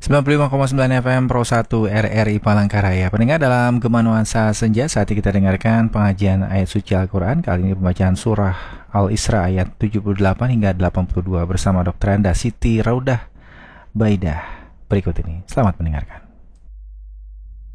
95,9 FM Pro 1 RRI Palangkaraya. Pendengar, dalam Gema Nuansa Senja saat ini kita dengarkan pengajian ayat suci Al-Quran. Kali ini pembacaan surah Al-Isra ayat 78 hingga 82 bersama Dr. Anda Siti Raudah Baidah. Berikut ini, selamat mendengarkan.